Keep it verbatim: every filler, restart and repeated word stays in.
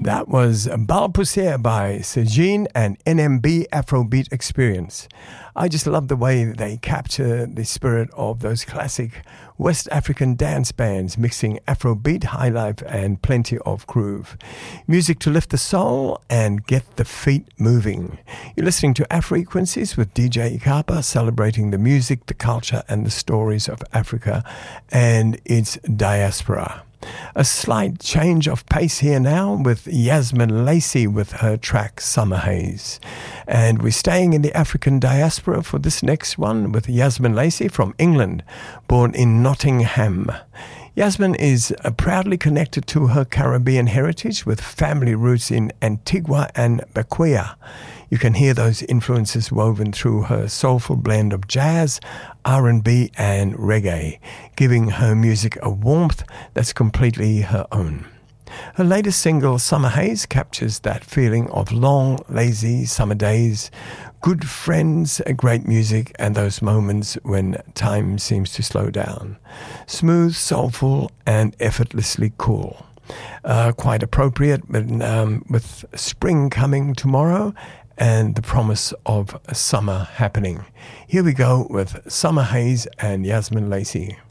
That was Balpousser by Sejin and N M B Afrobeat Experience. I just love the way they capture the spirit of those classic West African dance bands mixing Afrobeat, highlife and plenty of groove. Music to lift the soul and get the feet moving. You're listening to Afrequencies with D J Ikapa, celebrating the music, the culture and the stories of Africa and its diaspora. A slight change of pace here now with Yasmin Lacey with her track Summer Haze. And we're staying in the African diaspora for this next one with Yasmin Lacey from England, born in Nottingham. Yasmin is uh, proudly connected to her Caribbean heritage with family roots in Antigua and Barbuda. You can hear those influences woven through her soulful blend of jazz, R and B and reggae, giving her music a warmth that's completely her own. Her latest single, Summer Haze, captures that feeling of long, lazy summer days, good friends, great music, and those moments when time seems to slow down. Smooth, soulful, and effortlessly cool. Uh, quite appropriate, but um, with spring coming tomorrow and the promise of summer happening. Here we go with Summer Haze and Yasmin Lacey.